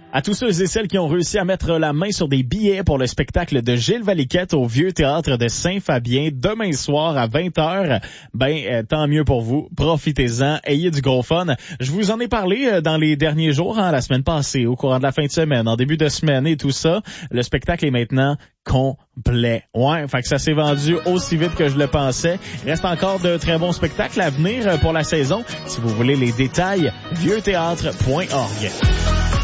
À tous ceux et celles qui ont réussi à mettre la main sur des billets pour le spectacle de Gilles Valiquette au Vieux Théâtre de Saint-Fabien demain soir à 20h, tant mieux pour vous. Profitez-en, ayez du gros fun. Je vous en ai parlé dans les derniers jours, la semaine passée, au courant de la fin de semaine, en début de semaine et tout ça. Le spectacle est maintenant complet. Ouais, fait que ça s'est vendu aussi vite que je le pensais. Il reste encore de très bons spectacles à venir pour la saison. Si vous vouleux les détails, vieuxthéâtre.org.